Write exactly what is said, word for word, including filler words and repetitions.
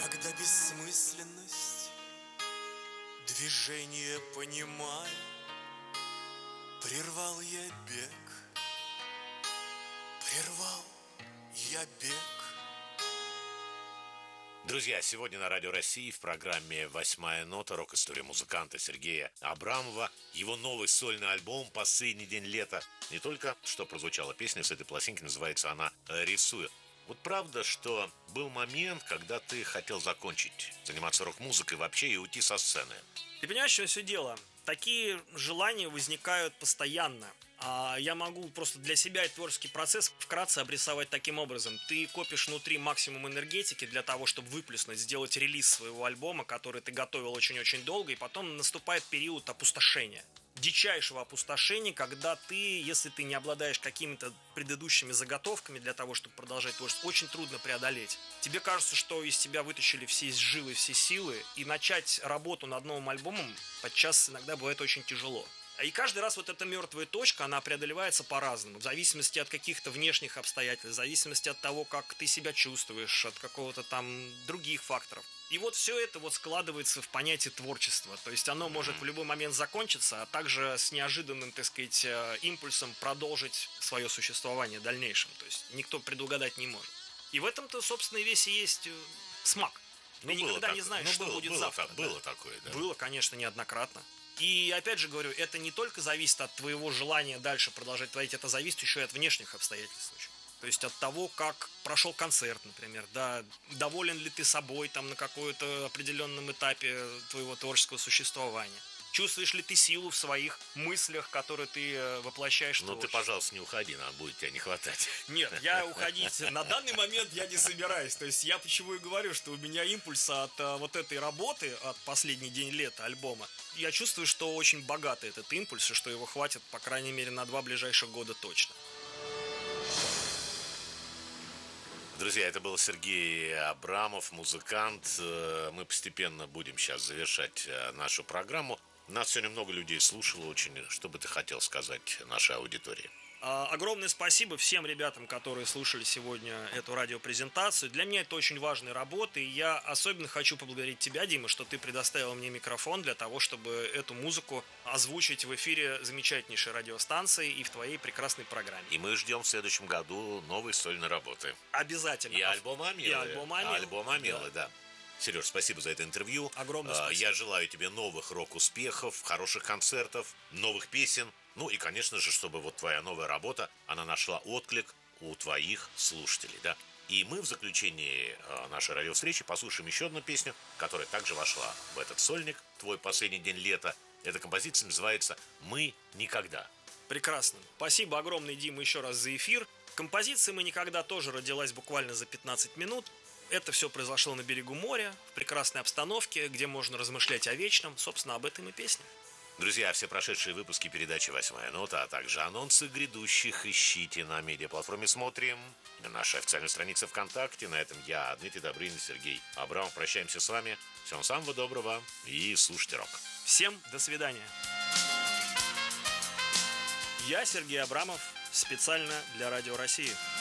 Когда бессмысленность движения понимаю, прервал я бег, прервал я бег. Друзья, сегодня на Радио России в программе «Восьмая нота» рок-история музыканта Сергея Абрамова. Его новый сольный альбом «Последний день лета». Не только что прозвучала песня с этой пластинки, называется она «Рисую». Вот правда, что был момент, когда ты хотел закончить заниматься рок-музыкой вообще и уйти со сцены? Ты понимаешь, что все дело? Такие желания возникают постоянно. А я могу просто для себя этот творческий процесс вкратце обрисовать таким образом. Ты копишь внутри максимум энергетики для того, чтобы выплеснуть, сделать релиз своего альбома, который ты готовил очень-очень долго, и потом наступает период опустошения. Дичайшего опустошения, когда ты, если ты не обладаешь какими-то предыдущими заготовками для того, чтобы продолжать творчество, очень трудно преодолеть. Тебе кажется, что из тебя вытащили все жилы, все силы, и начать работу над новым альбомом подчас иногда бывает очень тяжело. И каждый раз вот эта мертвая точка, она преодолевается по-разному, в зависимости от каких-то внешних обстоятельств, в зависимости от того, как ты себя чувствуешь, от какого-то там других факторов. И вот все это вот складывается в понятие творчества. То есть оно может в любой момент закончиться, а также с неожиданным, так сказать, импульсом продолжить свое существование в дальнейшем. То есть никто предугадать не может. И в этом-то, собственно, и весь и есть смак. Ты ну, никогда не знаешь, ну, что было, будет было, завтра. Так, да? Было такое, да. Было, конечно, неоднократно. И опять же говорю, это не только зависит от твоего желания дальше продолжать творить, это зависит еще и от внешних обстоятельств. То есть от того, как прошел концерт, например, да, доволен ли ты собой там на каком-то определенном этапе твоего творческого существования. Чувствуешь ли ты силу в своих мыслях, которые ты воплощаешь в Ну ты, пожалуйста, не уходи, нам будет тебя не хватать. Нет, я уходить на данный момент я не собираюсь. То есть я почему и говорю, что у меня импульса от а, вот этой работы, от «Последний день лета» альбома, я чувствую, что очень богатый этот импульс, и что его хватит, по крайней мере, на два ближайших года точно. Друзья, это был Сергей Абрамов, музыкант. Мы постепенно будем сейчас завершать нашу программу. Нас сегодня много людей слушало очень. Что бы ты хотел сказать нашей аудитории? Огромное спасибо всем ребятам, которые слушали сегодня эту радиопрезентацию. Для меня это очень важная работа, и я особенно хочу поблагодарить тебя, Дима, что ты предоставил мне микрофон для того, чтобы эту музыку озвучить в эфире замечательнейшей радиостанции и в твоей прекрасной программе. И мы ждем в следующем году новой сольной работы. Обязательно. И альбом «Амилы». И альбом «Амилы». Альбом «Амилы», да. да. Сереж, спасибо за это интервью. Огромное спасибо. Я желаю тебе новых рок-успехов, хороших концертов, новых песен. Ну и, конечно же, чтобы вот твоя новая работа, она нашла отклик у твоих слушателей, да. И мы в заключении нашей радиовстречи послушаем еще одну песню, которая также вошла в этот сольник «Твой последний день лета». Эта композиция называется «Мы никогда». Прекрасно. Спасибо огромное, Дима, еще раз за эфир. Композиция «Мы никогда» тоже родилась буквально за пятнадцать минут. Это все произошло на берегу моря, в прекрасной обстановке, где можно размышлять о вечном. Собственно, об этом и песня. Друзья, все прошедшие выпуски передачи «Восьмая нота», а также анонсы грядущих ищите на медиаплатформе «Смотрим», на нашей официальной странице ВКонтакте. На этом я, Дмитрий Добрын и Сергей Абрамов. Прощаемся с вами. Всем самого доброго и слушайте рок. Всем до свидания. Я Сергей Абрамов, специально для Радио России.